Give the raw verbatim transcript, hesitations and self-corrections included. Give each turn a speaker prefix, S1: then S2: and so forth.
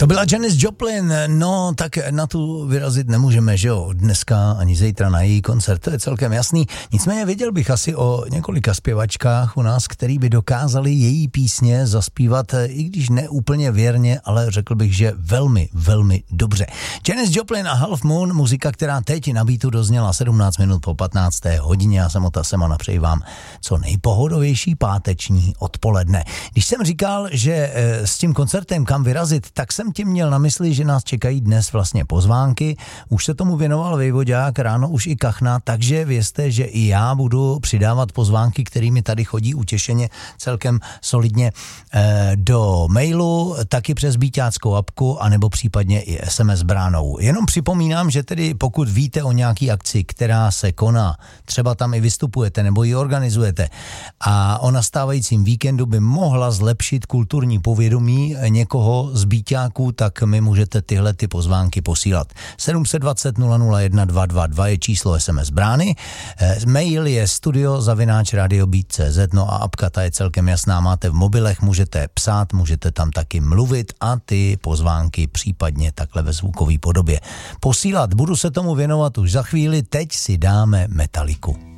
S1: To byla Janis Joplin, no tak na tu vyrazit nemůžeme, že jo, dneska ani zítra na její koncert, to je celkem jasný. Nicméně věděl bych asi o několika zpěvačkách u nás, který by dokázali její písně zaspívat, i když ne úplně věrně, ale řekl bych, že velmi, velmi dobře. Janis Joplin a Half Moon, muzika, která teď na beatu dozněla sedmnáct minut po patnácté hodině. Já jsem Ota Semana, přeji vám co nejpohodovější páteční odpoledne. Když jsem říkal, že s tím koncertem kam vyrazit, tak jsem tím měl na mysli, že nás čekají dnes vlastně pozvánky. Už se tomu věnoval Vejvodák, ráno už i Kachna, takže vězte, že i já budu přidávat pozvánky, kterými tady chodí utěšeně celkem solidně eh, do mailu, taky přes beatáckou apku, anebo případně i es em es bránou. Jenom připomínám, že tedy pokud víte o nějaký akci, která se koná, třeba tam i vystupujete nebo ji organizujete a o nastávajícím víkendu by mohla zlepšit kulturní povědomí někoho z beatáků, tak mi můžete tyhle ty pozvánky posílat. sedm set dvacet nula nula jedna dva dva dva je číslo es em es brány, e, mail je studio zavináč radiobeat tečka cé zet, no a apka ta je celkem jasná, máte v mobilech, můžete psát, můžete tam taky mluvit a ty pozvánky případně takhle ve zvukové podobě posílat. Budu se tomu věnovat už za chvíli, teď si dáme Metaliku.